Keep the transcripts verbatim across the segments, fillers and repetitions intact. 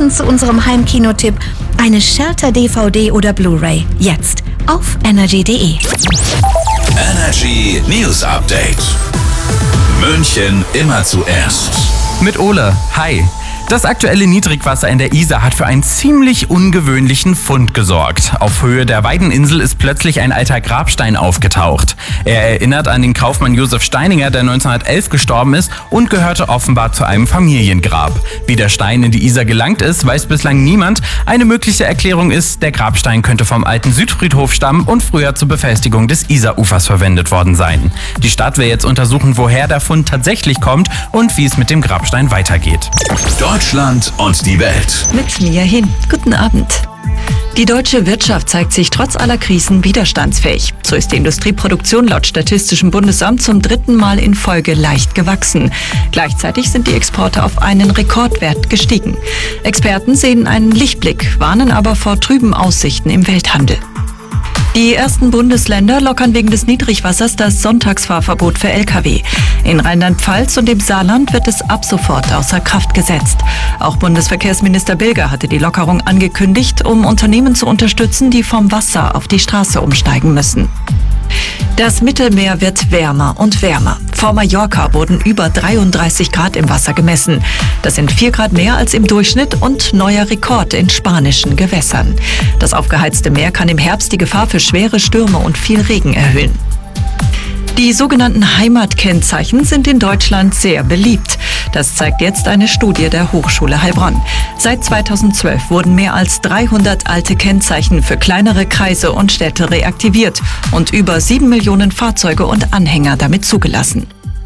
passend zu unserem Heimkinotipp eine Shelter-D V D oder Blu-ray. Jetzt auf energy punkt de. Energy News Update. München immer zuerst. Mit Ole. Hi. Das aktuelle Niedrigwasser in der Isar hat für einen ziemlich ungewöhnlichen Fund gesorgt. Auf Höhe der Weideninsel ist plötzlich ein alter Grabstein aufgetaucht. Er erinnert an den Kaufmann Josef Steininger, der neunzehnhundertelf gestorben ist und gehörte offenbar zu einem Familiengrab. Wie der Stein in die Isar gelangt ist, weiß bislang niemand. Eine mögliche Erklärung ist, der Grabstein könnte vom alten Südfriedhof stammen und früher zur Befestigung des Isarufers verwendet worden sein. Die Stadt will jetzt untersuchen, woher der Fund tatsächlich kommt und wie es mit dem Grabstein weitergeht. Deutschland und die Welt. Mit Mia Hin. Guten Abend. Die deutsche Wirtschaft zeigt sich trotz aller Krisen widerstandsfähig. So ist die Industrieproduktion laut Statistischem Bundesamt zum dritten Mal in Folge leicht gewachsen. Gleichzeitig sind die Exporte auf einen Rekordwert gestiegen. Experten sehen einen Lichtblick, warnen aber vor trüben Aussichten im Welthandel. Die ersten Bundesländer lockern wegen des Niedrigwassers das Sonntagsfahrverbot für L K W. In Rheinland-Pfalz und im Saarland wird es ab sofort außer Kraft gesetzt. Auch Bundesverkehrsminister Bilger hatte die Lockerung angekündigt, um Unternehmen zu unterstützen, die vom Wasser auf die Straße umsteigen müssen. Das Mittelmeer wird wärmer und wärmer. Vor Mallorca wurden über dreiunddreißig Grad im Wasser gemessen. Das sind vier Grad mehr als im Durchschnitt und neuer Rekord in spanischen Gewässern. Das aufgeheizte Meer kann im Herbst die Gefahr für schwere Stürme und viel Regen erhöhen. Die sogenannten Heimatkennzeichen sind in Deutschland sehr beliebt. Das zeigt jetzt eine Studie der Hochschule Heilbronn. Seit zweitausendzwölf wurden mehr als dreihundert alte Kennzeichen für kleinere Kreise und Städte reaktiviert und über sieben Millionen Fahrzeuge und Anhänger damit zugelassen.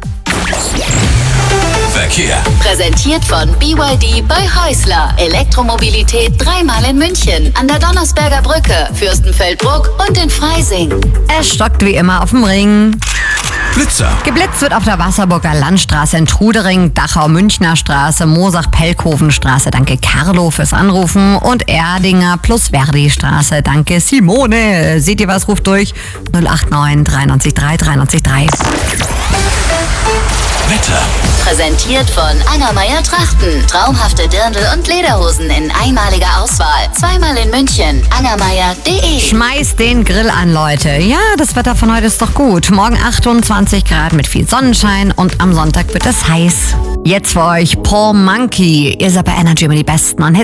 Verkehr. Präsentiert von B Y D bei Häusler. Elektromobilität dreimal in München. An der Donnersberger Brücke, Fürstenfeldbruck und in Freising. Es stockt wie immer auf dem Ring. Blitzer. Geblitzt wird auf der Wasserburger Landstraße in Trudering, Dachau-Münchner Straße, Moosach-Pelkhofen-Straße. Danke Carlo fürs Anrufen. Und Erdinger plus Verdi-Straße. Danke Simone. Seht ihr was? Ruft durch null acht neun drei neun drei drei neun drei. Wetter. Präsentiert von Angermeier Trachten. Traumhafte Dirndl und Lederhosen in einmaliger Auswahl. Zweimal in München. angermeier punkt de. Schmeißt den Grill an, Leute. Ja, das Wetter von heute ist doch gut. Morgen achtundzwanzig Grad mit viel Sonnenschein und am Sonntag wird es heiß. Jetzt für euch Paul Monkey. Ihr seid bei Energy immer die Besten und Hits.